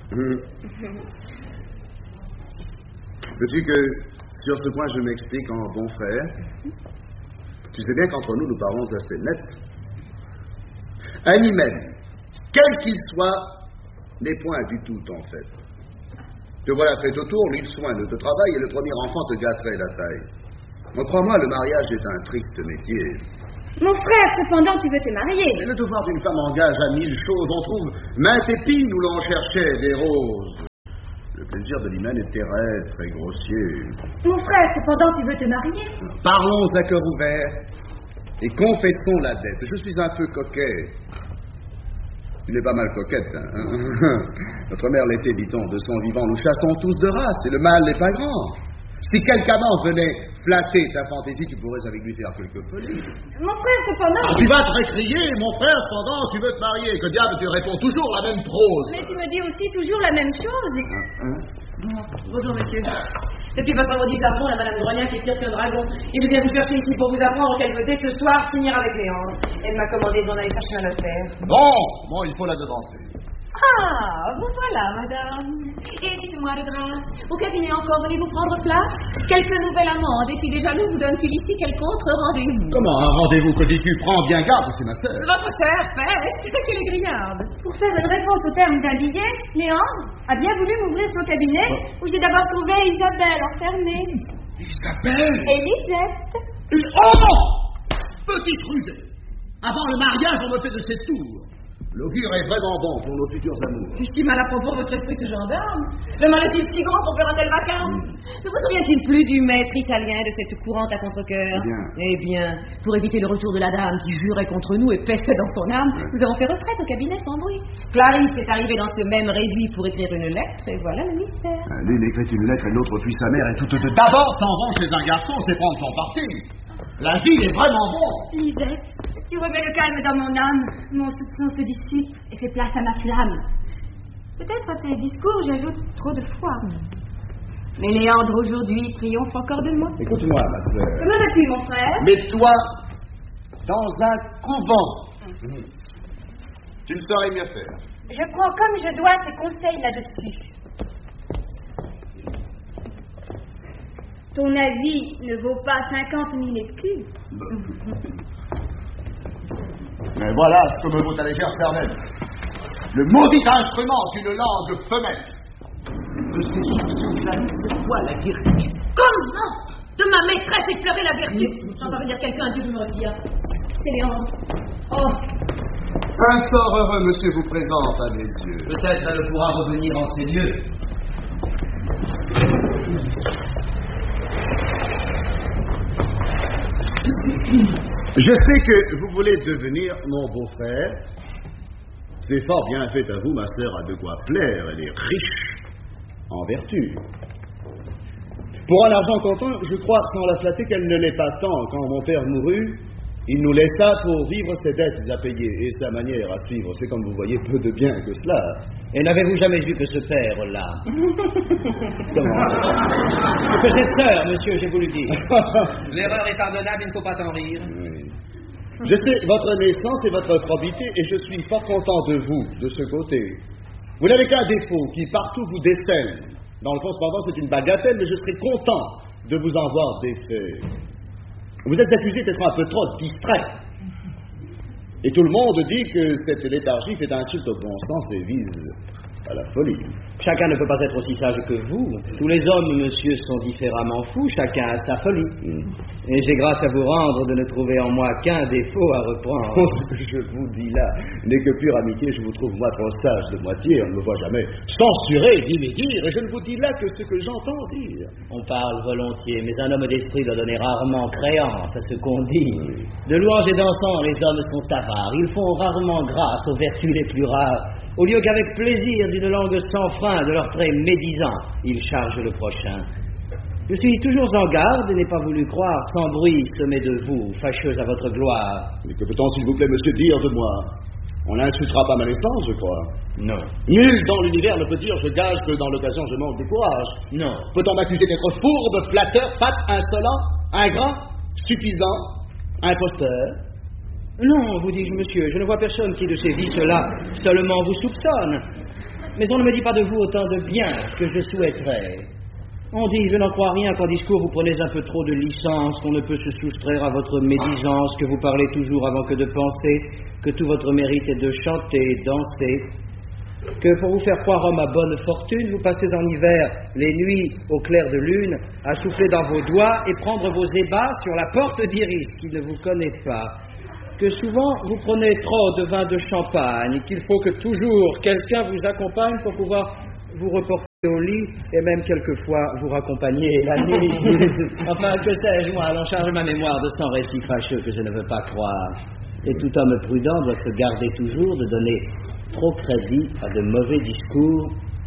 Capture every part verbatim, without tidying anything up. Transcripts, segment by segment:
Hum. Veux-tu que, sur ce point, je m'explique en bon frère? Tu sais bien qu'entre nous, nous parlons assez net. Un hymen, quel qu'il soit, n'est point du tout ton fait. Te voilà fait autour, mille soins de te travail, et le premier enfant te gâterait la taille. Mais crois-moi, le mariage est un triste métier. Mon frère, cependant, tu veux te marier. Et le devoir d'une femme engage à mille choses. On trouve maintes épines où l'on cherchait des roses. Le plaisir de l'hymen est terrestre et grossier. Mon frère, cependant, tu veux te marier. Parlons à cœur ouvert et confessons la dette. Je suis un peu coquet. Tu n'es pas mal coquette, hein? Notre mère l'était, dit-on, de son vivant. Nous chassons tous de race, et le mal n'est pas grand. Si quelqu'un venait flatter ta fantaisie, tu pourrais avec lui faire quelques folies. Mon frère, cependant... Ah, tu vas te récrier, mon frère, cependant, tu veux te marier. Que diable, tu réponds toujours la même prose. Mais tu me dis aussi toujours la même chose. Hein, hein? Bonjour, monsieur. Depuis votre maudit Japon, la madame Grognac est pire qu'un dragon. Il vient vous chercher ici pour vous apprendre qu'elle veut dès ce soir finir avec Léandre. Elle m'a commandé d'en aller chercher un notaire. Bon, bon, il faut la devancer. Ah, vous voilà, madame. Et dites-moi, de grâce, au cabinet encore, venez-vous prendre place? Quelque nouvelle amende, et puis les jaloux vous donnent-ils ici quel contre-rendez-vous? Comment un rendez-vous que dis-tu? Prends bien garde, c'est ma sœur. Votre sœur, fait, qu'elle est grillarde. Pour faire une réponse au terme d'un billet, Léandre a bien voulu m'ouvrir son cabinet, où j'ai d'abord trouvé Isabelle enfermée. Isabelle? Elisette. Oh! Petite rusée! Avant le mariage, on me fait de ces tours. L'augure est vraiment bon pour nos futurs amours. Je suis mal à propos votre esprit ce gendarme. Le mal est-il si grand pour faire un tel vacarme? Ne vous souvient-il plus du maître italien de cette courante à contre-cœur? Eh bien. Eh bien, pour éviter le retour de la dame qui jurait contre nous et pestait dans son âme, ouais. Nous avons fait retraite au cabinet sans bruit. Clarisse est arrivée dans ce même réduit pour écrire une lettre, et voilà le mystère. Ah, l'une écrit une lettre et l'autre puis sa mère, et toutes deux d'abord s'en vont chez un garçon, c'est prendre son parti. L'asile est vraiment bon. Lisette, tu remets le calme dans mon âme. Mon soupçon se dissipe et fait place à ma flamme. Peut-être à tes discours, j'ajoute trop de foi. Mais Léandre, aujourd'hui, triomphe encore de moi. Écoute-moi, ma sœur. Comment vas-tu, mon frère? Mets-toi dans un couvent. Mmh. Tu ne saurais mieux faire. Je prends comme je dois tes conseils là-dessus. Ton avis ne vaut pas cinquante mille écus. Mais voilà ce que me vaut ta légère cervelle. Le maudit instrument d'une langue femelle. De ces soupçons jaloux, de quoi la guérite? Comment? De ma maîtresse effleurer la vertu? J'entends venir quelqu'un, Dieu me retire. C'est Léandre. Oh! Un sort heureux, monsieur, vous présente à mes yeux. Peut-être elle pourra revenir en ces lieux. Je sais que vous voulez devenir mon beau-frère. C'est fort bien fait à vous, ma sœur a de quoi plaire. Elle est riche en vertu. Pour un argent comptant, je crois, sans la flatter, qu'elle ne l'est pas tant. Quand mon père mourut, il nous laissa pour vivre ses dettes à payer et sa manière à suivre. C'est, comme vous voyez, peu de bien que cela. Et n'avez-vous jamais vu que ce père-là? Comment? Que cette sœur, monsieur, j'ai voulu dire. L'erreur est pardonnable, il ne faut pas t'en rire. Oui. Je sais votre naissance et votre probité, et je suis fort content de vous, de ce côté. Vous n'avez qu'un défaut qui partout vous décèle. Dans le fond, cependant, c'est une bagatelle, mais je serai content de vous en voir défait. Vous êtes accusé d'être un peu trop distrait. Et tout le monde dit que cette léthargie fait insulte au bon sens et vise à la folie. Chacun ne peut pas être aussi sage que vous. Tous les hommes, monsieur, sont différemment fous, chacun a sa folie. Mm. Et j'ai grâce à vous rendre de ne trouver en moi qu'un défaut à reprendre. Oh, ce que je vous dis là n'est que pure amitié, je vous trouve moi trop sage de moitié, on ne me voit jamais censurer, dire et dire, et je ne vous dis là que ce que j'entends dire. On parle volontiers, mais un homme d'esprit doit donner rarement créance à ce qu'on dit. Oui. De louanges et d'encens, les hommes sont avares, ils font rarement grâce aux vertus les plus rares. Au lieu qu'avec plaisir d'une langue sans frein, de leurs traits médisants, ils chargent le prochain. Je suis toujours en garde et n'ai pas voulu croire sans bruit semer de vous, fâcheuse à votre gloire. Mais que peut-on, s'il vous plaît, monsieur, dire de moi? On n'insultera pas ma naissance, je crois. Non. Nul dans l'univers ne peut dire, je gage que dans l'occasion je manque de courage. Non. Peut-on m'accuser d'être fourbe, flatteur, fat, insolent, ingrat, suffisant, imposteur? Non, vous dis-je, monsieur, je ne vois personne qui de ces vices-là seulement vous soupçonne. mais on ne me dit pas de vous autant de bien que je souhaiterais. On dit, je n'en crois rien, qu'en discours vous prenez un peu trop de licence, qu'on ne peut se soustraire à votre médisance, que vous parlez toujours avant que de penser, que tout votre mérite est de chanter, danser, que pour vous faire croire homme à bonne fortune, vous passez en hiver les nuits au clair de lune à souffler dans vos doigts et prendre vos ébats sur la porte d'Iris qui ne vous connaît pas, que souvent vous prenez trop de vin de champagne, qu'il faut que toujours quelqu'un vous accompagne pour pouvoir vous reporter au lit et même quelquefois vous raccompagner la nuit. Enfin, que sais-je, moi, allons charger ma mémoire de cent récits fâcheux que je ne veux pas croire. Et tout homme prudent doit se garder toujours de donner trop crédit à de mauvais discours.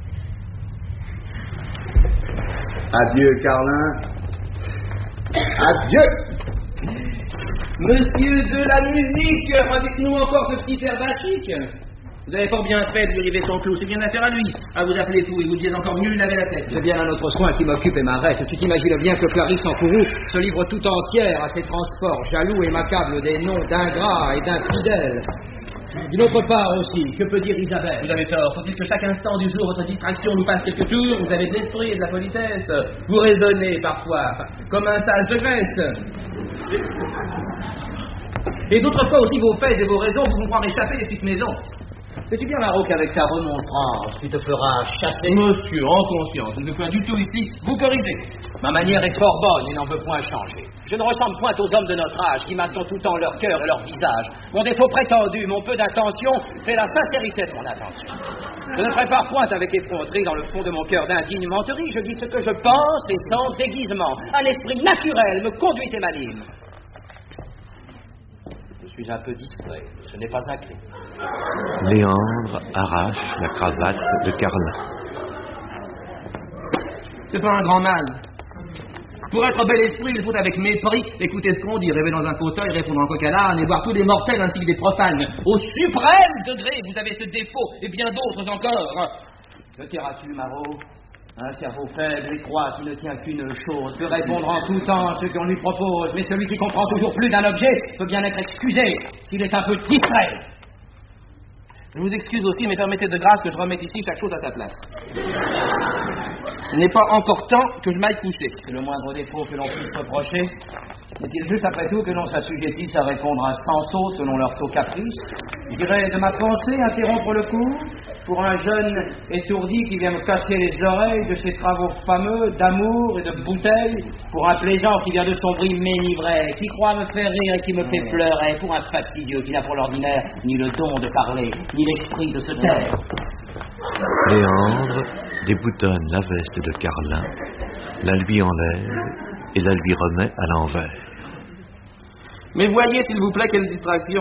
Adieu, Carlin. Adieu. Monsieur de la musique, avec-nous encore ce petit air bachique. Vous avez fort bien fait de lui river son clou, c'est bien affaire à lui, à vous appeler fou, et vous disiez encore mieux, il avait la tête. C'est bien un autre soin qui m'occupe et m'arrête. Tu t'imagines bien que Clarisse en Kourou se livre tout entière à ces transports jaloux et m'accable des noms d'ingrats et d'infidèles. D'une autre part aussi, que peut dire Isabelle? Vous avez tort, faut-il que chaque instant du jour votre distraction nous fasse quelques tours? Vous avez de l'esprit et de la politesse, vous raisonnez parfois, comme un sage de Grèce. Et d'autres fois aussi vos faits et vos raisons vous font croire échapper des petites maisons. Sais-tu bien, Marot, qu'avec ta remontrance, tu te feras chasser? Monsieur, en conscience, je ne veux point du tout ici vous corriger. Ma manière est fort bonne et n'en veut point changer. Je ne ressemble point aux hommes de notre âge qui masquent tout le temps leur cœur et leur visage. Mon défaut prétendu, mon peu d'intention, fait la sincérité de mon intention. Je ne prépare point avec effronterie dans le fond de mon cœur d'indigne menterie. Je dis ce que je pense et sans déguisement. Un esprit naturel me conduit et m'anime. Je suis un peu distrait, ce n'est pas un crime. Léandre arrache la cravate de Carlin. C'est pas un grand mal. Pour être bel esprit, il faut avec mépris écouter ce qu'on dit, rêver dans un fauteuil, répondre en coq à l'âne et voir tous les mortels ainsi que des profanes. Au suprême degré, vous avez ce défaut et bien d'autres encore. Que tairas-tu, Marot? Un cerveau faible et croit qui ne tient qu'une chose, peut répondre en tout temps à ce qu'on lui propose, mais celui qui comprend toujours plus d'un objet peut bien être excusé s'il est un peu distrait. Je vous excuse aussi, mais permettez de grâce que je remette ici chaque chose à sa place. Il n'est pas encore temps que je m'aille coucher. C'est le moindre défaut que l'on puisse reprocher. Est-il juste après tout que l'on s'assujettisse à répondre à cent sots selon leur sot caprice? Je dirais de ma pensée interrompre le cours pour un jeune étourdi qui vient me casser les oreilles de ses travaux fameux d'amour et de bouteilles, pour un plaisant qui vient de sombrer m'enivrer, qui croit me faire rire et qui me fait pleurer, pour un fastidieux qui n'a pour l'ordinaire ni le don de parler, ni l'esprit de se taire. Léandre déboutonne la veste de Carlin, la lui enlève et la lui remet à l'envers. Mais voyez, s'il vous plaît, quelle distraction.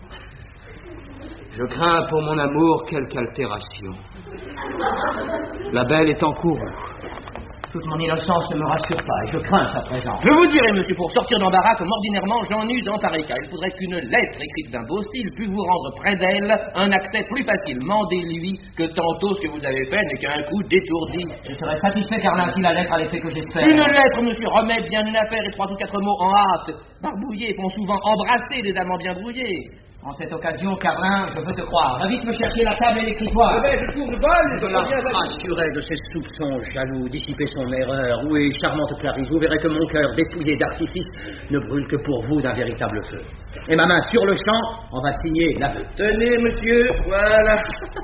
Je crains pour mon amour quelque altération. La belle est en courroux. Toute mon innocence ne me rassure pas et je crains sa présence. Je vous dirai, monsieur, pour sortir d'embarras comme ordinairement j'en use dans pareil cas, il faudrait qu'une lettre écrite d'un beau style pût vous rendre près d'elle un accès plus facile. Mandez-lui que tantôt ce que vous avez fait n'est qu'un coup d'étourdi. Je serais satisfait, Carlin, si la lettre a l'effet que j'espère. Une lettre, monsieur, remet bien une affaire et trois ou quatre mots en hâte. Barbouillés font souvent embrasser des amants bien brouillés. En cette occasion, Carlin, je veux te croire. Va vite me chercher la table et l'écritoire. Eh bien, je cours, je vole, de la rassurer de ses soupçons jaloux, dissiper son erreur. Oui, charmante Clarisse, vous verrez que mon cœur dépouillé d'artifice ne brûle que pour vous d'un véritable feu. Et ma main sur le champ, on va signer l'aveu. Tenez, monsieur, voilà.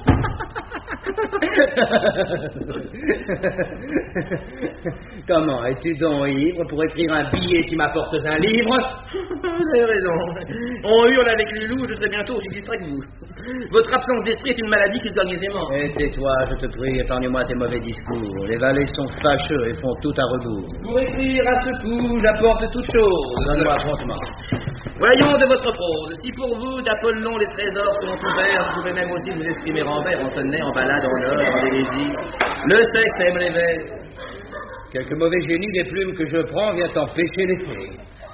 Comment, es-tu donc ivre? Pour écrire un billet, tu m'apportes un livre? Vous avez raison. On hurle avec le loup, je serai bientôt aussi distrait que vous. Votre absence d'esprit est une maladie qui se gagne aisément. Et tais-toi, je te prie, épargne-moi tes mauvais discours. Les valets sont fâcheux et font tout à rebours. Pour écrire à ce coup, j'apporte toutes choses. Donne-moi promptement. Voyons de votre prose. Si pour vous, d'Apollon, les trésors sont ouverts, vous pouvez même aussi vous exprimer en vers, en sonnet, en ballade, en or, en élégie. Le sexe aime les vers. Quelque mauvais génie des plumes que je prends vient empêcher l'effet.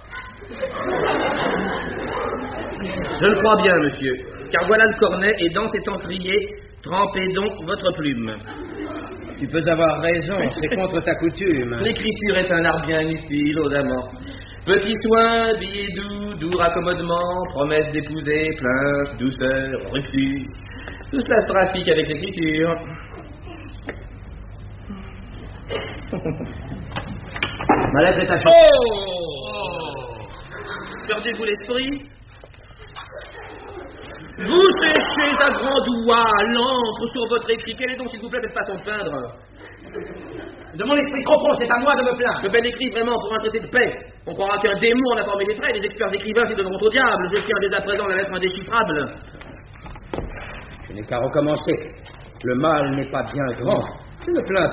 Je le crois bien, monsieur, car voilà le cornet, et dans cet encrier, trempez donc votre plume. Tu peux avoir raison, c'est contre ta coutume. L'écriture est un art bien utile aux amants. Petits soins, billets doux, doux raccommodement, promesses d'épouser, plaintes, douceur, rupture. Tout cela se trafique avec l'écriture. Ma lettre est à Oh, oh. Perdez-vous l'esprit? Vous séchez à grand doigt l'encre sur votre écrit. Quelle est donc, s'il vous plaît, cette façon de peindre? De mon esprit profond, c'est à moi de me plaindre. Le bel écrit, vraiment, pour un traité de paix. On croira qu'un démon en a formé les traits, les experts écrivains s'y donneront au diable. Je tiens dès à présent la lettre indéchiffrable. Je n'ai qu'à recommencer. Le mal n'est pas bien grand. Je me plains